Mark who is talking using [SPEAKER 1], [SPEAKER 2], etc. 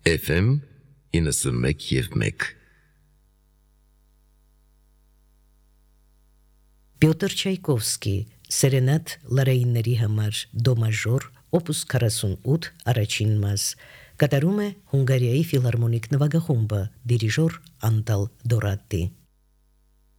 [SPEAKER 1] FM 91.1
[SPEAKER 2] Պյոտր Չայկովսկի Սերենատ լարայինների համար դո մաժոր օպուս 48 առաջին մաս կատարում է Հունգարիայի ֆիլհարմոնիկ նվագախումբը դիրիժոր Անտալ Դորատի